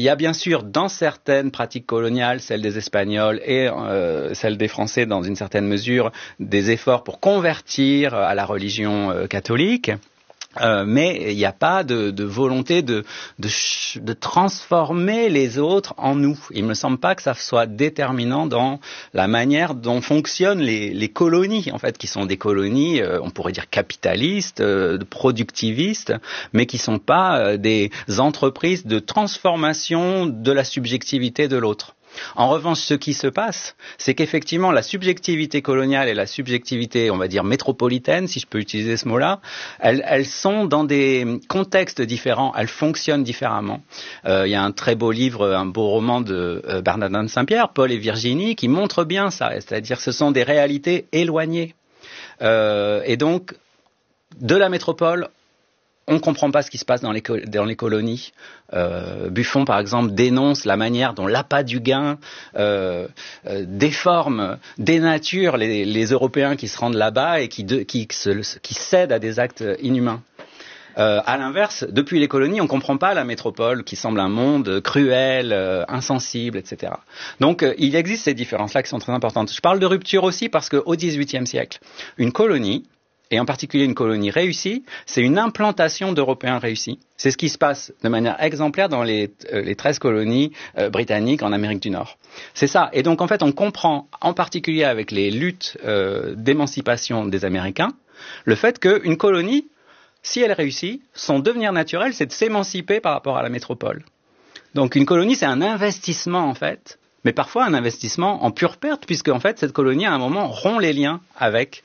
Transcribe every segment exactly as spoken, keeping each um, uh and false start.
y a bien sûr dans certaines pratiques coloniales, celles des Espagnols et euh, celles des Français dans une certaine mesure, des efforts pour convertir à la religion euh, catholique. Euh, mais il n'y a pas de, de volonté de, de, de transformer les autres en nous. Il me semble pas que ça soit déterminant dans la manière dont fonctionnent les, les colonies, en fait, qui sont des colonies, euh, on pourrait dire capitalistes, euh, productivistes, mais qui sont pas euh, des entreprises de transformation de la subjectivité de l'autre. En revanche, ce qui se passe, c'est qu'effectivement, la subjectivité coloniale et la subjectivité, on va dire, métropolitaine, si je peux utiliser ce mot-là, elles, elles sont dans des contextes différents, elles fonctionnent différemment. Euh, il y a un très beau livre, un beau roman de euh, Bernardin de Saint-Pierre, Paul et Virginie, qui montre bien ça, c'est-à-dire ce sont des réalités éloignées. Euh, et donc, de la métropole, on ne comprend pas ce qui se passe dans les, co- dans les colonies. Euh, Buffon, par exemple, dénonce la manière dont l'appât du gain euh, euh, déforme, dénature les, les Européens qui se rendent là-bas et qui, de, qui, se, qui cèdent à des actes inhumains. Euh, à l'inverse, depuis les colonies, on ne comprend pas la métropole qui semble un monde cruel, euh, insensible, et cetera. Donc, euh, il existe ces différences-là qui sont très importantes. Je parle de rupture aussi parce qu'au dix-huitième siècle, une colonie, et en particulier une colonie réussie, c'est une implantation d'Européens réussis. C'est ce qui se passe de manière exemplaire dans les, euh, les treize colonies euh, britanniques en Amérique du Nord. C'est ça. Et donc, en fait, on comprend, en particulier avec les luttes euh, d'émancipation des Américains, le fait qu'une colonie, si elle réussit, son devenir naturel, c'est de s'émanciper par rapport à la métropole. Donc, une colonie, c'est un investissement, en fait, mais parfois un investissement en pure perte, puisque, en fait, cette colonie, à un moment, rompt les liens avec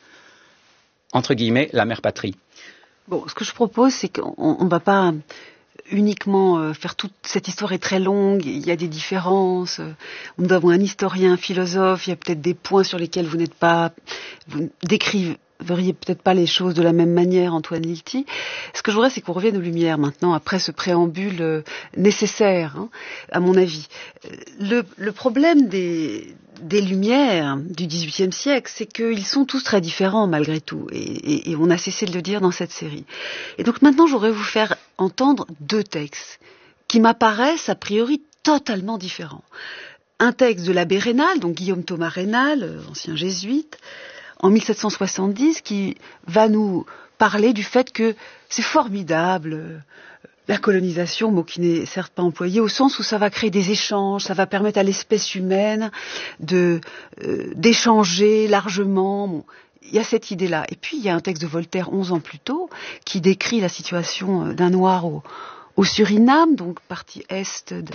entre guillemets, la mère patrie. Bon, ce que je propose, c'est qu'on ne va pas uniquement euh, faire toute cette histoire est très longue, il y a des différences, euh, nous avons un historien, un philosophe, il y a peut-être des points sur lesquels vous n'êtes pas, vous décriveriez peut-être pas les choses de la même manière, Antoine Lilti. Ce que je voudrais, c'est qu'on revienne aux Lumières maintenant, après ce préambule euh, nécessaire, hein, à mon avis. Le, le problème des, des Lumières du dix-huitième siècle, c'est qu'ils sont tous très différents malgré tout, et, et, et on a cessé de le dire dans cette série. Et donc maintenant, je voudrais vous faire entendre deux textes qui m'apparaissent a priori totalement différents. Un texte de l'abbé Raynal, donc Guillaume Thomas Raynal, ancien jésuite, en mille sept cent soixante-dix, qui va nous parler du fait que c'est formidable, la colonisation, mot qui n'est certes pas employé, au sens où ça va créer des échanges, ça va permettre à l'espèce humaine de, euh, d'échanger largement. Bon, il y a cette idée-là. Et puis, il y a un texte de Voltaire, onze ans plus tôt, qui décrit la situation d'un Noir au, au Suriname, donc partie est de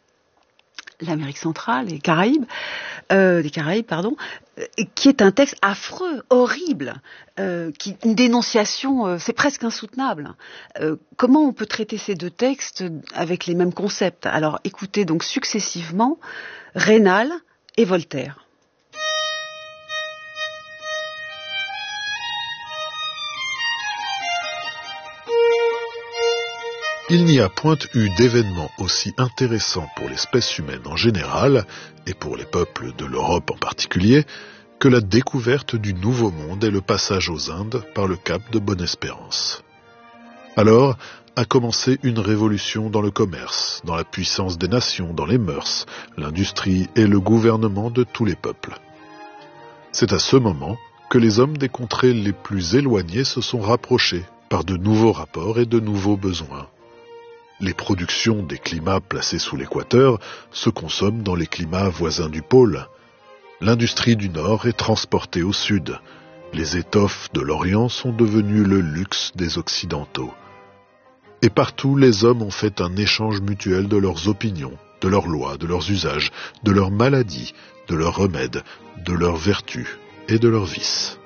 l'Amérique centrale et Caraïbes, euh, des Caraïbes, pardon, euh, qui est un texte affreux, horrible, euh, qui, une dénonciation, euh, c'est presque insoutenable. Euh, comment on peut traiter ces deux textes avec les mêmes concepts? Alors, écoutez donc successivement Raynal et Voltaire. Il n'y a point eu d'événement aussi intéressant pour l'espèce humaine en général, et pour les peuples de l'Europe en particulier, que la découverte du Nouveau Monde et le passage aux Indes par le cap de Bonne-Espérance. Alors a commencé une révolution dans le commerce, dans la puissance des nations, dans les mœurs, l'industrie et le gouvernement de tous les peuples. C'est à ce moment que les hommes des contrées les plus éloignées se sont rapprochés par de nouveaux rapports et de nouveaux besoins. Les productions des climats placés sous l'équateur se consomment dans les climats voisins du pôle. L'industrie du Nord est transportée au Sud. Les étoffes de l'Orient sont devenues le luxe des Occidentaux. Et partout, les hommes ont fait un échange mutuel de leurs opinions, de leurs lois, de leurs usages, de leurs maladies, de leurs remèdes, de leurs vertus et de leurs vices.